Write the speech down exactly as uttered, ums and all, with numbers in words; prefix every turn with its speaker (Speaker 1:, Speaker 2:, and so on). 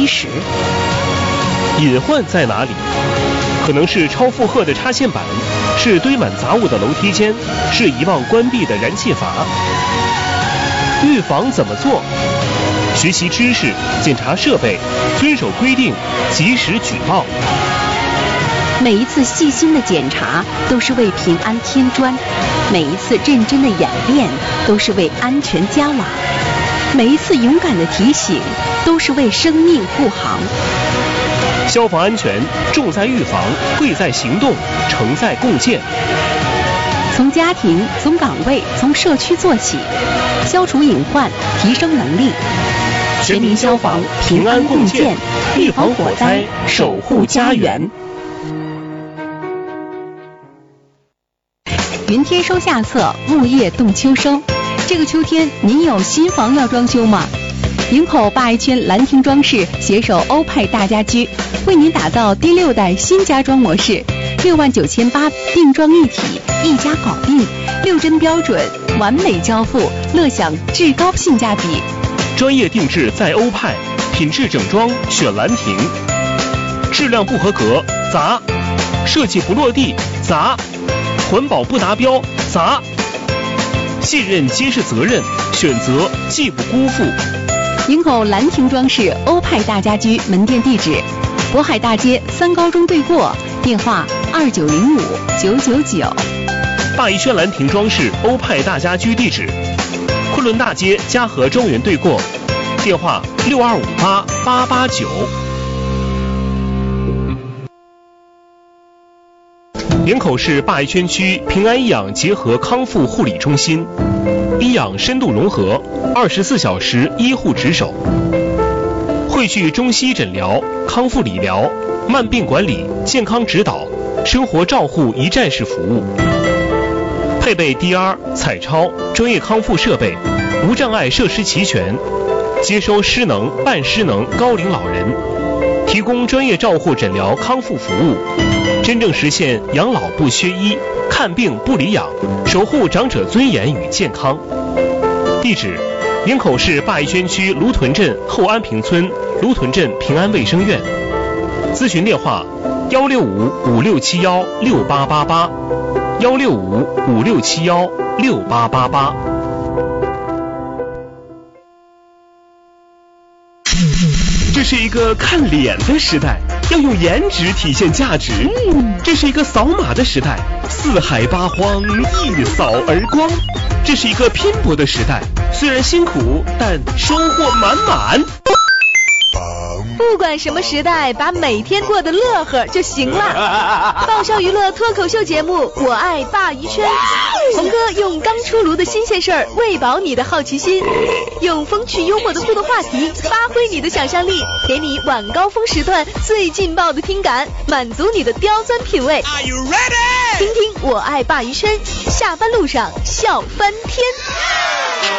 Speaker 1: 七十。
Speaker 2: 隐患在哪里？可能是超负荷的插线板，是堆满杂物的楼梯间，是遗忘关闭的燃气阀。预防怎么做？学习知识，检查设备，遵守规定，及时举报。
Speaker 1: 每一次细心的检查都是为平安添砖，每一次认真的演练都是为安全加瓦，每一次勇敢的提醒都是为生命护航。
Speaker 2: 消防安全重在预防，贵在行动，成在共建。
Speaker 1: 从家庭、从岗位、从社区做起，消除隐患，提升能力。全民消防，平安共建，预防火灾，守护家园。云天收下册，木叶动秋收。这个秋天，您有新房要装修吗？营口八一圈兰亭装饰携手欧派大家居，为您打造第六代新家装模式，六万九千八定妆一体，一家搞定，六针标准，完美交付，乐享至高性价比。
Speaker 2: 专业定制在欧派，品质整装选兰亭，质量不合格砸，设计不落地砸，环保不达标砸。信任皆是责任，选择既不辜负。
Speaker 1: 营口兰亭装饰欧派大家居门店地址：渤海大街三高中对过，电话二九零五九九九。
Speaker 2: 大一轩兰亭装饰欧派大家居地址：昆仑大街嘉禾庄园对过，电话六二五八八八九。营口市灞宜轩区平安医养结合康复护理中心，医养深度融合，二十四小时医护值守，汇聚中西诊疗、康复理疗、慢病管理、健康指导、生活照护一站式服务，配备 D R、彩超、专业康复设备，无障碍设施齐全，接收失能、半失能高龄老人，提供专业照护诊疗康复服务，真正实现养老不缺医，看病不离养，守护长者尊严与健康。地址：营口市灞宜轩区芦屯镇后安平村芦屯镇平安卫生院。咨询电话：幺六五五六七幺六八八八，幺六五五六七幺六八八八。这是一个看脸的时代，要用颜值体现价值。嗯，这是一个扫码的时代，四海八荒一扫而光。这是一个拼搏的时代，虽然辛苦，但收获满满。
Speaker 3: 不管什么时代，把每天过得乐呵就行了。爆笑娱乐脱口秀节目《我爱鲅鱼圈》，红哥用刚出炉的新鲜事儿喂饱你的好奇心，用风趣幽默的互动话题发挥你的想象力，给你晚高峰时段最劲爆的听感，满足你的刁钻品味。Are you ready？ 听听《我爱鲅鱼圈》，下班路上笑翻天。